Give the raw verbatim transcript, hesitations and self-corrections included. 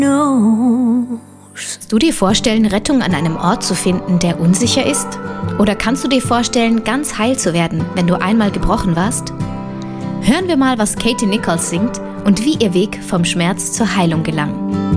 Kannst du dir vorstellen, Rettung an einem Ort zu finden, der unsicher ist? Oder kannst du dir vorstellen, ganz heil zu werden, wenn du einmal gebrochen warst? Hören wir mal, was Katie Nichols singt und wie ihr Weg vom Schmerz zur Heilung gelang.